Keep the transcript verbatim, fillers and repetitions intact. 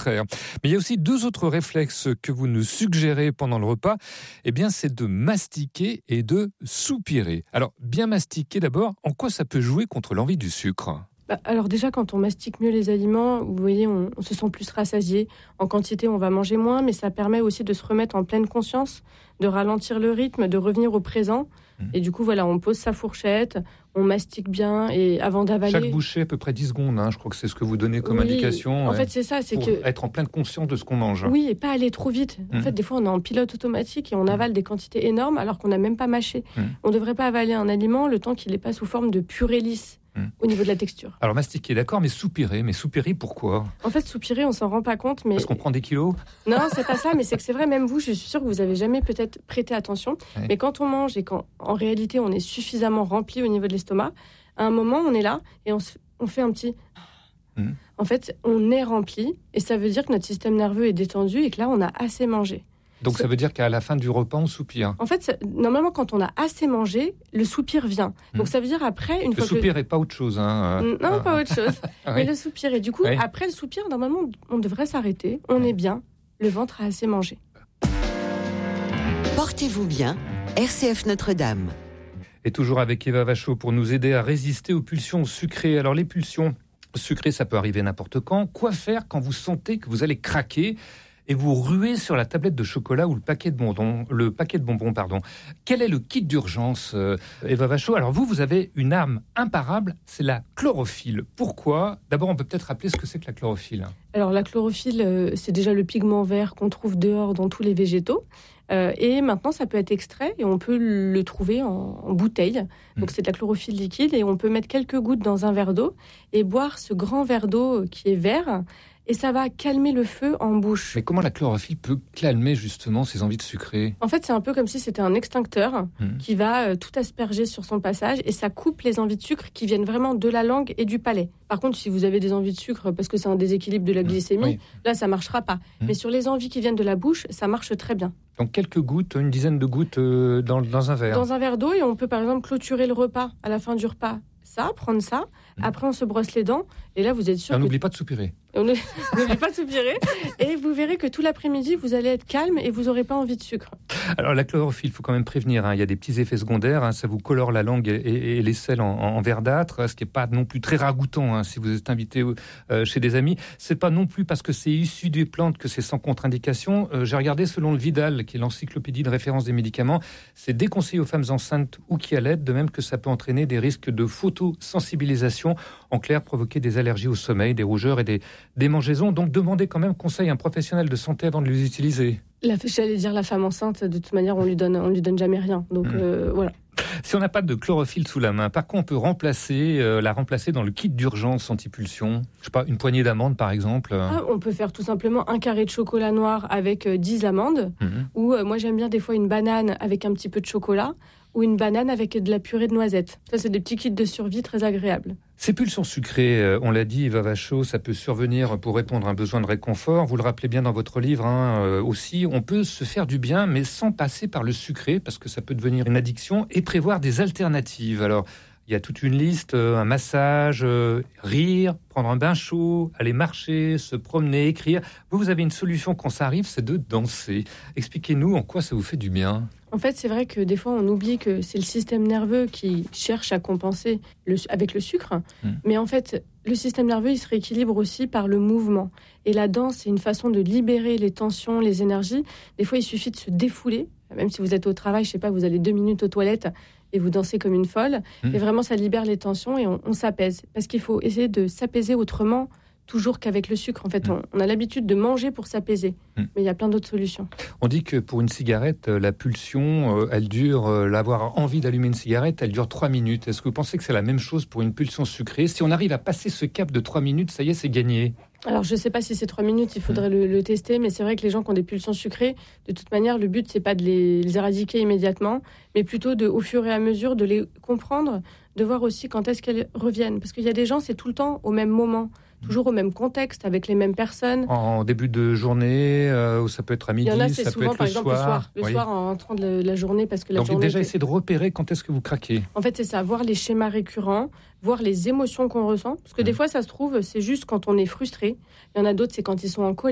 contraire. Mais il y a aussi deux autres réflexes que vous nous suggérez pendant le repas. Eh bien, c'est de mastiquer et de soupirer. Alors, bien mastiquer d'abord, en quoi ça peut jouer contre l'envie du sucre ? Alors déjà, quand on mastique mieux les aliments, vous voyez, on, on se sent plus rassasié. En quantité, on va manger moins, mais ça permet aussi de se remettre en pleine conscience, de ralentir le rythme, de revenir au présent. Mmh. Et du coup, voilà, on pose sa fourchette, on mastique bien, et avant d'avaler... Chaque bouchée, à peu près dix secondes, hein, je crois que c'est ce que vous donnez comme oui, indication. En ouais, fait, c'est ça, c'est pour que... être en pleine conscience de ce qu'on mange. Oui, et pas aller trop vite. En mmh. fait, des fois, on est en pilote automatique et on avale mmh. des quantités énormes alors qu'on n'a même pas mâché. Mmh. On ne devrait pas avaler un aliment le temps qu'il n'est pas sous forme de purée lisse. Mmh. Au niveau de la texture. Alors mastiquer, d'accord, mais soupirer, mais soupirer pourquoi ? En fait, soupirer, on s'en rend pas compte, mais... Parce qu'on prend des kilos ? Non, c'est pas ça, mais c'est que c'est vrai, même vous, je suis sûre que vous avez jamais peut-être prêté attention, ouais. mais quand on mange et quand, en réalité, on est suffisamment rempli au niveau de l'estomac, à un moment, on est là et on, se, on fait un petit... Mmh. En fait, on est rempli et ça veut dire que notre système nerveux est détendu et que là, on a assez mangé. Donc ça veut dire qu'à la fin du repas, on soupire. En fait, ça, normalement, quand on a assez mangé, le soupir vient. Donc mmh. ça veut dire après, une le fois que... Le soupir n'est pas autre chose. Hein. Non, ah. pas autre chose. oui. Mais le soupir. Et du coup, oui. après le soupir, normalement, on devrait s'arrêter. On est bien. Le ventre a assez mangé. Portez-vous bien. R C F Notre-Dame. Et toujours avec Eva Vachot pour nous aider à résister aux pulsions sucrées. Alors les pulsions sucrées, ça peut arriver n'importe quand. Quoi faire quand vous sentez que vous allez craquer et vous ruez sur la tablette de chocolat ou le paquet de bonbons, le paquet de bonbons, pardon. Quel est le kit d'urgence, euh, Eva Vachot ? Alors vous, vous avez une arme imparable, c'est la chlorophylle. Pourquoi ? D'abord, on peut peut-être rappeler ce que c'est que la chlorophylle. Alors la chlorophylle, euh, c'est déjà le pigment vert qu'on trouve dehors dans tous les végétaux. Euh, et maintenant, ça peut être extrait et on peut le trouver en, en bouteille. Donc, mmh. c'est de la chlorophylle liquide et on peut mettre quelques gouttes dans un verre d'eau et boire ce grand verre d'eau qui est vert. Et ça va calmer le feu en bouche. Mais comment la chlorophylle peut calmer justement ces envies de sucrer ? En fait, c'est un peu comme si c'était un extincteur mmh. qui va euh, tout asperger sur son passage et ça coupe les envies de sucre qui viennent vraiment de la langue et du palais. Par contre, si vous avez des envies de sucre parce que c'est un déséquilibre de la glycémie, oui. là, ça ne marchera pas. Mmh. Mais sur les envies qui viennent de la bouche, ça marche très bien. Donc quelques gouttes, une dizaine de gouttes euh, dans, dans un verre. Dans un verre d'eau et on peut par exemple clôturer le repas à la fin du repas. Ça, prendre ça. Mmh. Après, on se brosse les dents. Et là, vous êtes sûr. On que... n'oublie pas de soupirer. On n'oublie pas de soupirer. Et vous verrez que tout l'après-midi, vous allez être calme et vous n'aurez pas envie de sucre. Alors, la chlorophylle, il faut quand même prévenir. Hein, il y a des petits effets secondaires. Hein, ça vous colore la langue et, et, et les selles en, en verdâtre, ce qui n'est pas non plus très ragoûtant hein, si vous êtes invité euh, chez des amis. Ce n'est pas non plus parce que c'est issu des plantes que c'est sans contre-indication. Euh, j'ai regardé selon le Vidal, qui est l'encyclopédie de référence des médicaments. C'est déconseillé aux femmes enceintes ou qui allaitent, de même que ça peut entraîner des risques de photosensibilisation. En clair, provoquer des allergies au sommeil, des rougeurs et des démangeaisons. Donc, demandez quand même conseil à un professionnel de santé avant de les utiliser. La, j'allais dire la femme enceinte, de toute manière, on lui donne, on lui donne jamais rien. Donc, mmh. euh, voilà. Si on n'a pas de chlorophylle sous la main, par quoi on peut remplacer, euh, la remplacer dans le kit d'urgence anti-pulsion ? Je sais pas, une poignée d'amandes, par exemple. Ah, on peut faire tout simplement un carré de chocolat noir avec euh, dix amandes. Mmh. Ou euh, moi, j'aime bien des fois une banane avec un petit peu de chocolat. Ou une banane avec de la purée de noisettes. Ça, c'est des petits kits de survie très agréables. Ces pulsions sucrées, on l'a dit, Eva Vachot, ça peut survenir pour répondre à un besoin de réconfort. Vous le rappelez bien dans votre livre hein, euh, aussi. On peut se faire du bien, mais sans passer par le sucré, parce que ça peut devenir une addiction, et prévoir des alternatives. Alors, il y a toute une liste, euh, un massage, euh, rire, prendre un bain chaud, aller marcher, se promener, écrire. Vous, vous avez une solution quand ça arrive, c'est de danser. Expliquez-nous en quoi ça vous fait du bien. En fait, c'est vrai que des fois, on oublie que c'est le système nerveux qui cherche à compenser le, avec le sucre. Mmh. Mais en fait, le système nerveux, il se rééquilibre aussi par le mouvement. Et la danse, c'est une façon de libérer les tensions, les énergies. Des fois, il suffit de se défouler. Même si vous êtes au travail, je sais pas, vous allez deux minutes aux toilettes et vous dansez comme une folle. Mmh. Et vraiment, ça libère les tensions et on, on s'apaise. Parce qu'il faut essayer de s'apaiser autrement toujours qu'avec le sucre. En fait, on, on a l'habitude de manger pour s'apaiser. Mmh. Mais il y a plein d'autres solutions. On dit que pour une cigarette, la pulsion, euh, elle dure, euh, l'avoir envie d'allumer une cigarette, elle dure trois minutes. Est-ce que vous pensez que c'est la même chose pour une pulsion sucrée ? Si on arrive à passer ce cap de trois minutes, ça y est, c'est gagné. Alors, je ne sais pas si c'est trois minutes, il faudrait mmh. le, le tester, mais c'est vrai que les gens qui ont des pulsions sucrées, de toute manière, le but, c'est pas de les, les éradiquer immédiatement, mais plutôt de, au fur et à mesure, de les comprendre, de voir aussi quand est-ce qu'elles reviennent. Parce qu'il y a des gens, c'est tout le temps au même moment. Toujours au même contexte, avec les mêmes personnes. En début de journée, euh, ou ça peut être à midi, il y en a, c'est ça souvent, peut être par le exemple, soir. Le soir, le oui. soir en entrant de la journée, parce que la Donc, journée... Donc déjà, essayer de repérer quand est-ce que vous craquez. En fait, c'est ça, voir les schémas récurrents, voir les émotions qu'on ressent. Parce que mmh. des fois, ça se trouve, c'est juste quand on est frustré. Il y en a d'autres, c'est quand ils sont en colère.